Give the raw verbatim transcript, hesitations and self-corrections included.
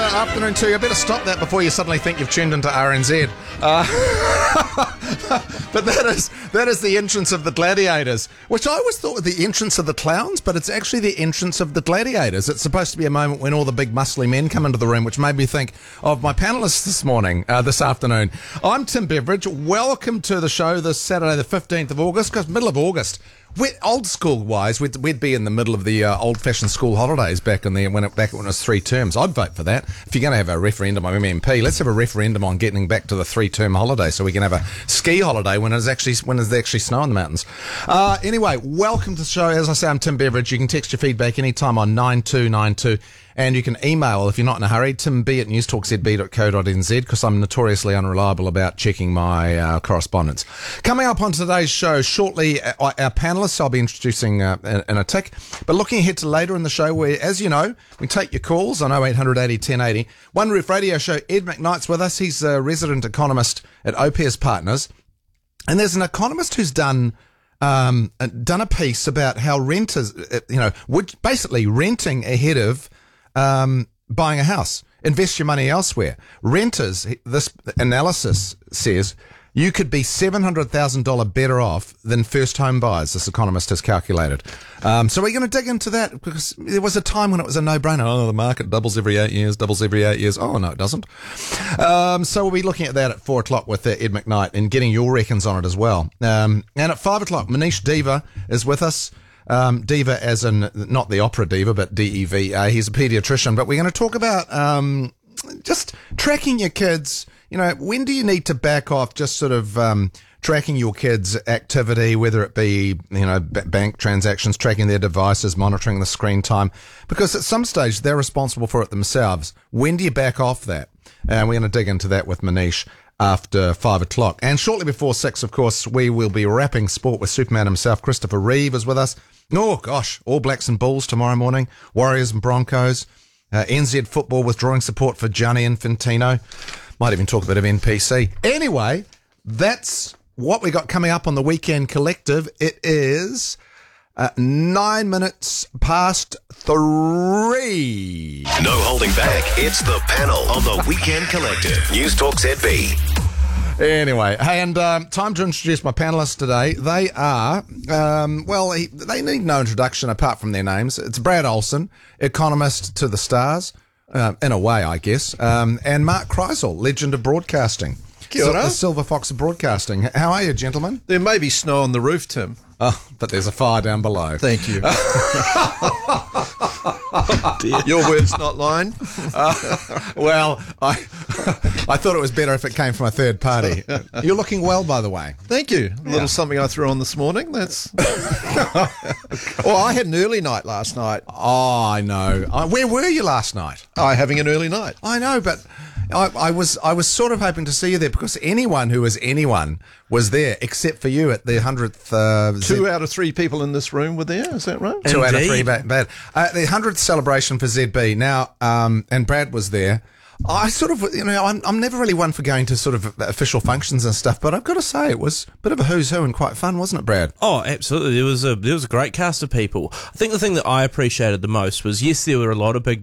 afternoon to you. I better stop that before you suddenly think you've tuned into R N Z. Uh, but that is that is the entrance of the gladiators, which I always thought was the entrance of the clowns, but it's actually the entrance of the gladiators. It's supposed to be a moment when all the big muscly men come into the room, which made me think of my panellists this morning, uh, this afternoon. I'm Tim Beveridge. Welcome to the show this Saturday, the fifteenth of August, because middle of August. We're, old school wise, we'd, we'd be in the middle of the uh, old fashioned school holidays back in the when it back when it was three terms. I'd vote for that. If you're going to have a referendum on M M P, let's have a referendum on getting back to the three term holiday, so we can have a ski holiday when it's actually when there's actually snow in the mountains. Uh, anyway, welcome to the show. As I say, I'm Tim Beveridge. You can text your feedback anytime on nine two nine two. And you can email, if you're not in a hurry, timb at newstalk z b dot co dot n z, because I'm notoriously unreliable about checking my uh, correspondence. Coming up on today's show, shortly, uh, our panellists I'll be introducing uh, in, in a tick. But looking ahead to later in the show, where, as you know, we take your calls on oh eight hundred eighty ten eighty. One Roof Radio Show, Ed McKnight's with us. He's a resident economist at Au Pairs Partners. And there's an economist who's done... Um, done a piece about how renters, uh, you know, would basically renting ahead of um, buying a house. Invest your money elsewhere. Renters, this analysis says, you could be seven hundred thousand dollars better off than first home buyers, this economist has calculated. Um, so we're going to dig into that, because there was a time when it was a no-brainer. Oh, the market doubles every eight years, doubles every eight years. Oh, no, it doesn't. Um, so we'll be looking at that at four o'clock with uh, Ed McKnight and getting your reckons on it as well. Um, and at five o'clock, Manish Deva is with us. Um, diva as in, not the opera diva, but D E V A. He's a paediatrician. But we're going to talk about um, just tracking your kids. You know, when do you need to back off just sort of um, tracking your kids' activity, whether it be, you know, b- bank transactions, tracking their devices, monitoring the screen time? Because at some stage, they're responsible for it themselves. When do you back off that? And we're going to dig into that with Manish after five o'clock. And shortly before six, of course, we will be wrapping sport with Superman himself. Christopher Reeve is with us. Oh, gosh, All Blacks and Bulls tomorrow morning, Warriors and Broncos, uh, N Z football withdrawing support for Gianni Infantino. Might even talk a bit of N P C. Anyway, that's what we got coming up on the Weekend Collective. It is uh, nine minutes past three. No holding back. It's the panel on the Weekend Collective. Newstalk Z B. Anyway, hey, and um, time to introduce my panellists today. They are, um, well, he, they need no introduction apart from their names. It's Brad Olsen, economist to the stars, uh, in a way, I guess, um, and Mark Kreisel, legend of broadcasting. Kia ora. The Silver Fox of broadcasting. How are you, gentlemen? There may be snow on the roof, Tim. Oh, but there's a fire down below. Thank you. Your words, not mine. Uh, well, I I thought it was better if it came from a third party. You're looking well, by the way. Thank you. A little Yeah. something I threw on this morning. That's. Well, I had an early night last night. Oh, I know. I, where were you last night? I having an early night. I know, but I, I was I was sort of hoping to see you there, because anyone who was anyone was there except for you at the hundredth. Uh, Two out of three people in this room were there. Is that right? Two out of Indeed. three, bad. bad. Uh, the hundredth celebration for Z B. Now, um, and Brad was there. I sort of, you know, I'm, I'm never really one for going to sort of official functions and stuff, but I've got to say it was a bit of a who's who and quite fun, wasn't it, Brad? Oh, absolutely. There was a there was a great cast of people. I think the thing that I appreciated the most was, yes, there were a lot of big